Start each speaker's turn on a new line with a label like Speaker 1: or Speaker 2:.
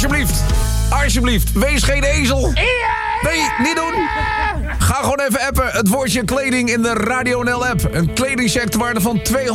Speaker 1: Alsjeblieft, wees geen ezel. Nee, niet doen. Ga gewoon even appen het woordje kleding in de Radio NL app. Een kledingcheck ter waarde van